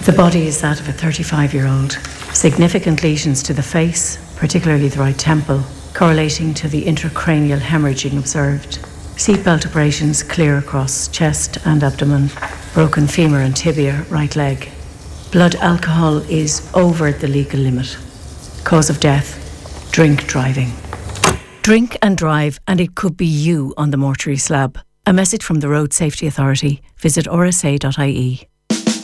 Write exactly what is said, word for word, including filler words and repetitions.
The body is that of a thirty-five-year-old. Significant lesions to the face, particularly the right temple, correlating to the intracranial hemorrhaging observed. Seatbelt abrasions clear across chest and abdomen, broken femur and tibia, right leg. Blood alcohol is over the legal limit. Cause of death, drink driving. Drink and drive, and it could be you on the mortuary slab. A message from the Road Safety Authority. Visit r s a dot i e.